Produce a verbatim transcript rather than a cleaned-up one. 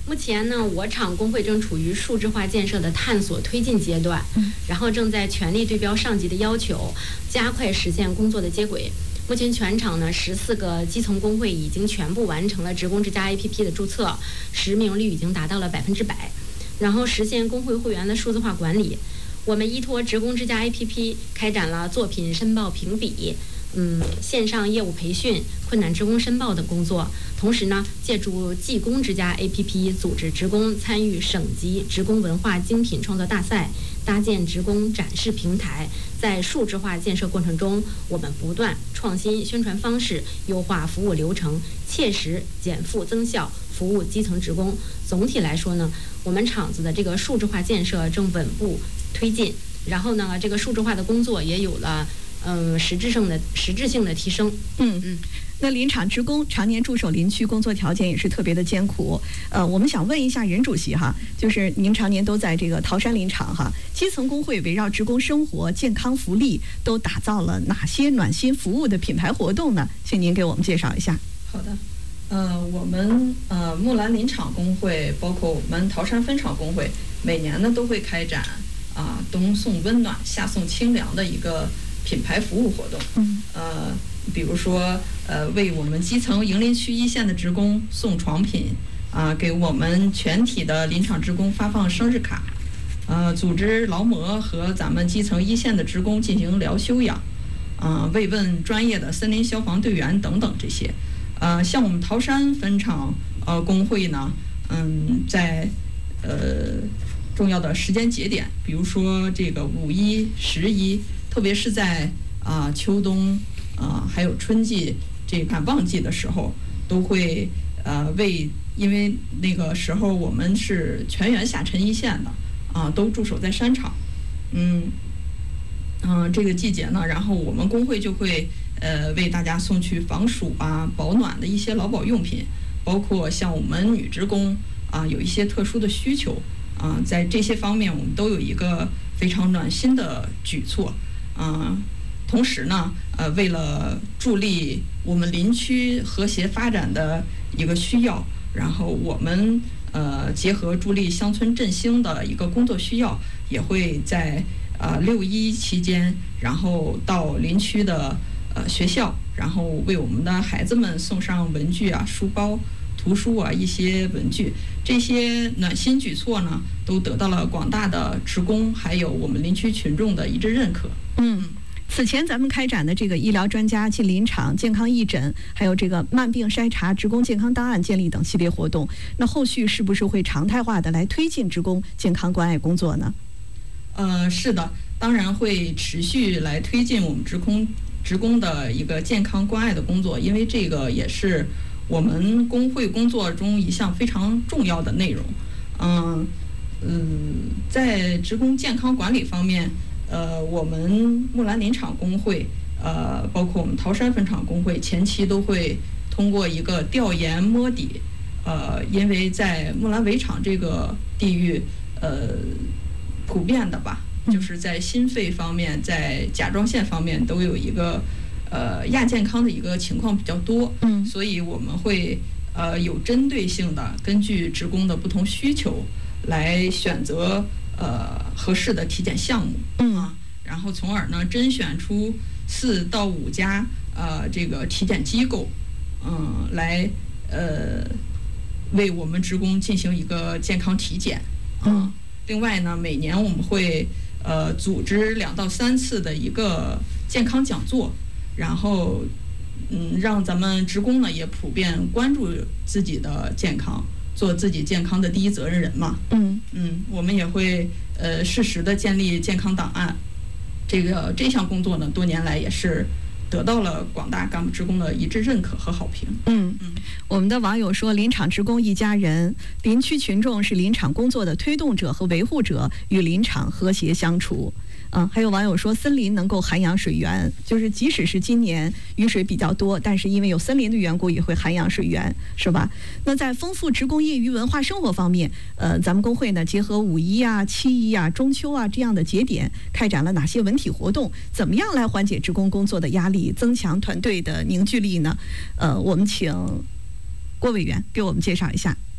目前呢，我厂工会正处于数字化建设的探索推进阶段，然后正在全力对标上级的要求，加快实现工作的接轨。目前全厂呢，十四个基层工会已经全部完成了职工之家 A P P 的注册，实名率已经达到了百分之百，然后实现工会会员的数字化管理。我们依托职工之家 A P P 开展了作品申报评比、嗯线上业务培训、困难职工申报等工作。同时呢，借助技工之家 A P P 组织职工参与省级职工文化精品创作大赛，搭建职工展示平台。在数字化建设过程中，我们不断创新宣传方式，优化服务流程，切实减负增效，服务基层职工。总体来说呢，我们厂子的这个数字化建设正稳步推进，然后呢，这个数字化的工作也有了嗯实质性的实质性的提升。 嗯嗯。那林场职工常年驻守林区，工作条件也是特别的艰苦。呃，我们想问一下任主席哈，就是您常年都在这个桃山林场哈，基层工会围绕职工生活、健康福利都打造了哪些暖心服务的品牌活动呢？请您给我们介绍一下。 好的，呃，我们呃木兰林场工会，包括我们桃山分厂工会，每年呢都会开展啊、呃、冬送温暖、夏送清凉的一个品牌服务活动。嗯，呃。比如说，呃，为我们基层营林区一线的职工送床品，啊、呃，给我们全体的林场职工发放生日卡，呃，组织劳模和咱们基层一线的职工进行疗休养，啊、呃，慰问专业的森林消防队员等等这些，呃，像我们桃山分厂呃工会呢，嗯，在呃重要的时间节点，比如说这个五一、十一，特别是在啊、呃、秋冬。啊、呃，还有春季这个旺季的时候，都会呃为，因为那个时候我们是全员下沉一线的啊、呃，都驻守在山场，嗯嗯、呃，这个季节呢，然后我们工会就会呃为大家送去防暑啊、保暖的一些劳保用品，包括像我们女职工啊、呃、有一些特殊的需求啊、呃，在这些方面我们都有一个非常暖心的举措啊。呃同时呢，呃，为了助力我们林区和谐发展的一个需要，然后我们呃结合助力乡村振兴的一个工作需要，也会在呃六一期间，然后到林区的呃学校，然后为我们的孩子们送上文具啊、书包、图书啊一些文具。这些暖心举措呢，都得到了广大的职工还有我们林区群众的一致认可。 嗯。此前咱们开展的这个医疗专家进林场、健康义诊，还有这个慢病筛查、职工健康档案建立等系列活动，那后续是不是会常态化的来推进职工健康关爱工作呢？ 呃，是的，当然会持续来推进我们职工职工的一个健康关爱的工作，因为这个也是我们工会工作中一项非常重要的内容。嗯嗯，在职工健康管理方面。呃，我们木兰林场工会，呃，包括我们桃山分厂工会，前期都会通过一个调研摸底，呃，因为在木兰围场这个地域，呃，普遍的吧，就是在心肺方面，在甲状腺方面都有一个呃亚健康的一个情况比较多，嗯，所以我们会呃有针对性的根据职工的不同需求来选择。呃，合适的体检项目，嗯啊，然后从而呢甄选出四到五家呃这个体检机构，嗯，来呃为我们职工进行一个健康体检，嗯，另外呢，每年我们会呃组织两到三次的一个健康讲座，然后嗯让咱们职工呢也普遍关注自己的健康。做自己健康的第一责任人嘛，嗯嗯，我们也会呃适时的建立健康档案，这个这项工作呢，多年来也是得到了广大干部职工的一致认可和好评。 嗯嗯，我们的网友说，林场职工一家人，林区群众是林场工作的推动者和维护者，与林场和谐相处。嗯，还有网友说，森林能够涵养水源，就是即使是今年雨水比较多，但是因为有森林的缘故，也会涵养水源，是吧？那在丰富职工业余文化生活方面，呃，咱们工会呢，结合五一啊、七一啊、中秋啊这样的节点，开展了哪些文体活动？怎么样来缓解职工工作的压力，增强团队的凝聚力呢？呃，我们请郭委员给我们介绍一下。